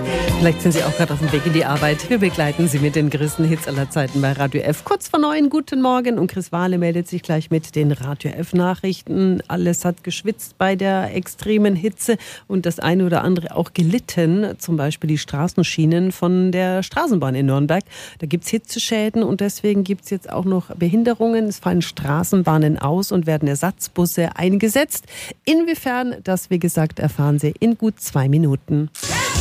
Vielleicht sind Sie auch gerade auf dem Weg in die Arbeit. Wir begleiten Sie mit den größten Hits aller Zeiten bei Radio F. Kurz vor 9, guten Morgen. Und Chris Wahle meldet sich gleich mit den Radio F Nachrichten. Alles hat geschwitzt bei der extremen Hitze und das eine oder andere auch gelitten. Zum Beispiel die Straßenschienen von der Straßenbahn in Nürnberg. Da gibt es Hitzeschäden und deswegen gibt es jetzt auch noch Behinderungen. Es fallen Straßenbahnen aus und werden Ersatzbusse eingesetzt. Inwiefern, das wie gesagt erfahren Sie in gut 2 Minuten.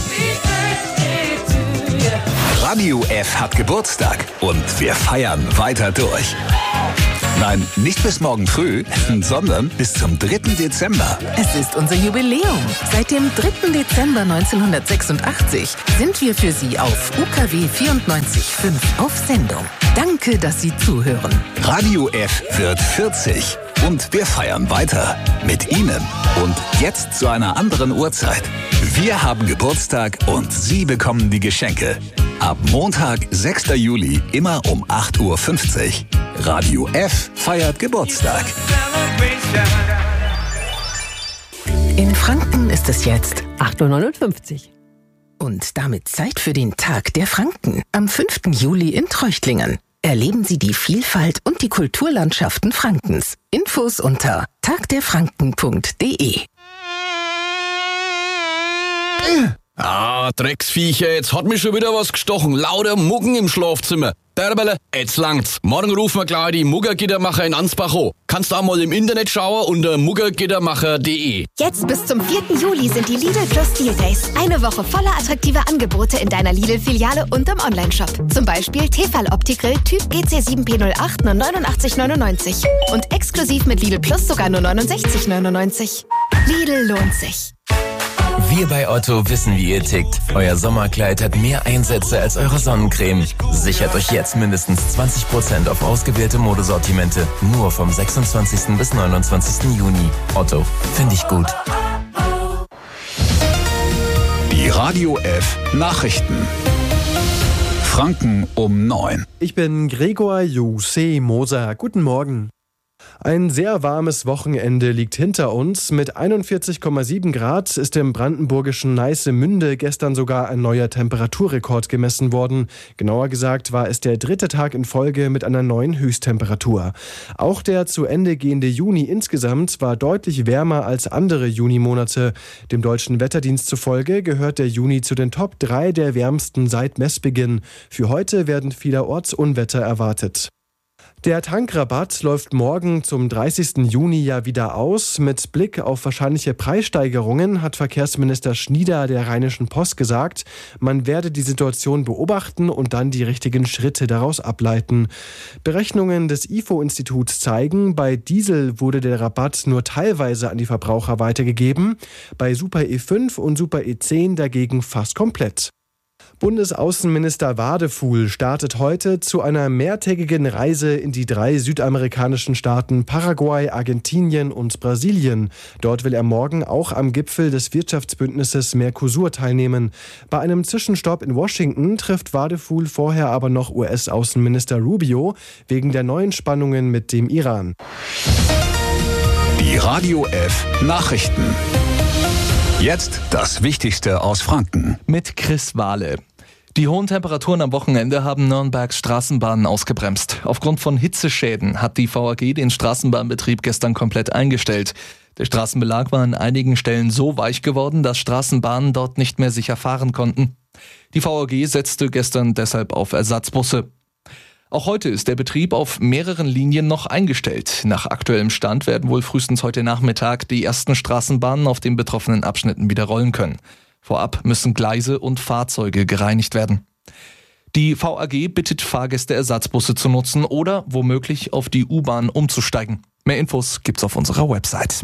Radio F hat Geburtstag und wir feiern weiter durch. Nein, nicht bis morgen früh, sondern bis zum 3. Dezember. Es ist unser Jubiläum. Seit dem 3. Dezember 1986 sind wir für Sie auf UKW 94.5 auf Sendung. Danke, dass Sie zuhören. Radio F wird 40 und wir feiern weiter mit Ihnen. Und jetzt zu einer anderen Uhrzeit. Wir haben Geburtstag und Sie bekommen die Geschenke. Ab Montag, 6. Juli, immer um 8.50 Uhr. Radio F feiert Geburtstag. In Franken ist es jetzt 8.59 Uhr. Und damit Zeit für den Tag der Franken am 5. Juli in Treuchtlingen. Erleben Sie die Vielfalt und die Kulturlandschaften Frankens. Infos unter tagderfranken.de. Drecksviecher, jetzt hat mich schon wieder was gestochen. Lauter Muggen im Schlafzimmer. Derbele, jetzt langt's. Morgen rufen wir gleich die Muggergittermacher in Ansbach an. Kannst auch mal im Internet schauen unter muggergittermacher.de. Jetzt bis zum 4. Juli sind die Lidl Plus Deal Days. Eine Woche voller attraktiver Angebote in deiner Lidl-Filiale und im Onlineshop. Zum Beispiel Tefal Opti-Grill Typ GC7P08 nur 89,99. Und exklusiv mit Lidl Plus sogar nur 69,99. Lidl lohnt sich. Wir bei Otto wissen, wie ihr tickt. Euer Sommerkleid hat mehr Einsätze als eure Sonnencreme. Sichert euch jetzt mindestens 20% auf ausgewählte Modesortimente. Nur vom 26. bis 29. Juni. Otto, finde ich gut. Die Radio F Nachrichten. Franken um 9. Ich bin Gregor Jose Moser. Guten Morgen. Ein sehr warmes Wochenende liegt hinter uns. Mit 41,7 Grad ist im brandenburgischen Neissemünde gestern sogar ein neuer Temperaturrekord gemessen worden. Genauer gesagt war es der 3. Tag in Folge mit einer neuen Höchsttemperatur. Auch der zu Ende gehende Juni insgesamt war deutlich wärmer als andere Junimonate. Dem Deutschen Wetterdienst zufolge gehört der Juni zu den Top 3 der wärmsten seit Messbeginn. Für heute werden vielerorts Unwetter erwartet. Der Tankrabatt läuft morgen zum 30. Juni ja wieder aus. Mit Blick auf wahrscheinliche Preissteigerungen hat Verkehrsminister Schnieder der Rheinischen Post gesagt, man werde die Situation beobachten und dann die richtigen Schritte daraus ableiten. Berechnungen des IFO-Instituts zeigen, bei Diesel wurde der Rabatt nur teilweise an die Verbraucher weitergegeben, bei Super E5 und Super E10 dagegen fast komplett. Bundesaußenminister Wadefuhl startet heute zu einer mehrtägigen Reise in die 3 südamerikanischen Staaten Paraguay, Argentinien und Brasilien. Dort will er morgen auch am Gipfel des Wirtschaftsbündnisses Mercosur teilnehmen. Bei einem Zwischenstopp in Washington trifft Wadefuhl vorher aber noch US-Außenminister Rubio wegen der neuen Spannungen mit dem Iran. Die Radio F Nachrichten. Jetzt das Wichtigste aus Franken. Mit Chris Wahle. Die hohen Temperaturen am Wochenende haben Nürnbergs Straßenbahnen ausgebremst. Aufgrund von Hitzeschäden hat die VAG den Straßenbahnbetrieb gestern komplett eingestellt. Der Straßenbelag war an einigen Stellen so weich geworden, dass Straßenbahnen dort nicht mehr sicher fahren konnten. Die VAG setzte gestern deshalb auf Ersatzbusse. Auch heute ist der Betrieb auf mehreren Linien noch eingestellt. Nach aktuellem Stand werden wohl frühestens heute Nachmittag die ersten Straßenbahnen auf den betroffenen Abschnitten wieder rollen können. Vorab müssen Gleise und Fahrzeuge gereinigt werden. Die VAG bittet Fahrgäste, Ersatzbusse zu nutzen oder womöglich auf die U-Bahn umzusteigen. Mehr Infos gibt's auf unserer Website.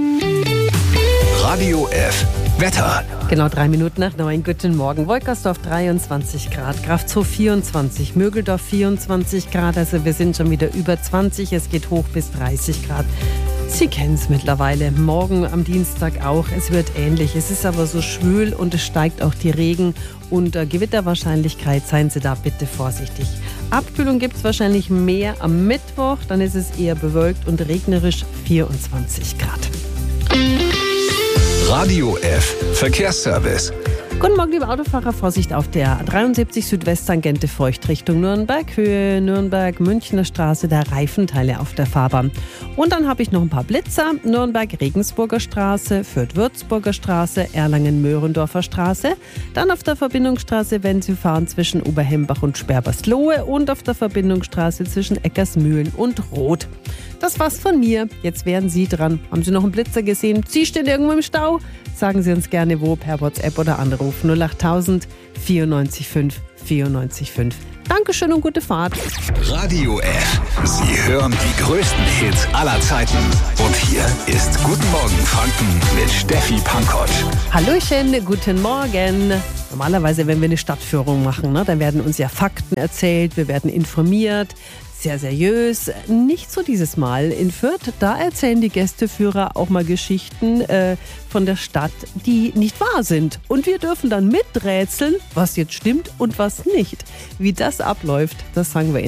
Radio F Wetter. Genau 3 Minuten nach 9. Guten Morgen. Wolkersdorf 23 Grad, Grafzow 24, Mögeldorf 24 Grad. Also wir sind schon wieder über 20. Es geht hoch bis 30 Grad. Sie kennen es mittlerweile. Morgen am Dienstag auch. Es wird ähnlich. Es ist aber so schwül und es steigt auch die Regen- und Gewitterwahrscheinlichkeit. Seien Sie da bitte vorsichtig. Abkühlung gibt es wahrscheinlich mehr am Mittwoch. Dann ist es eher bewölkt und regnerisch 24 Grad. Radio F Verkehrsservice. Guten Morgen, liebe Autofahrer. Vorsicht auf der 73 Südwesttangente Feucht Richtung Nürnberg, Höhe Nürnberg-Münchner Straße, der Reifenteile auf der Fahrbahn. Und dann habe ich noch ein paar Blitzer. Nürnberg-Regensburger Straße, Fürth-Würzburger Straße, Erlangen-Möhrendorfer Straße. Dann auf der Verbindungsstraße, wenn Sie fahren, zwischen Oberhembach und Sperberslohe und auf der Verbindungsstraße zwischen Eckersmühlen und Roth. Das war's von mir. Jetzt wären Sie dran. Haben Sie noch einen Blitzer gesehen? Sie stehen irgendwo im Stau? Sagen Sie uns gerne wo, per WhatsApp oder Anruf 08000 94 5 94 5. Dankeschön und gute Fahrt. Radio F. Sie hören die größten Hits aller Zeiten. Und hier ist Guten Morgen Franken mit Steffi Pankoć. Hallöchen, guten Morgen. Normalerweise, wenn wir eine Stadtführung machen, dann werden uns ja Fakten erzählt, wir werden informiert. Sehr seriös. Nicht so dieses Mal. In Fürth, da erzählen die Gästeführer auch mal Geschichten von der Stadt, die nicht wahr sind. Und wir dürfen dann miträtseln, was jetzt stimmt und was nicht. Wie das abläuft, das sagen wir Ihnen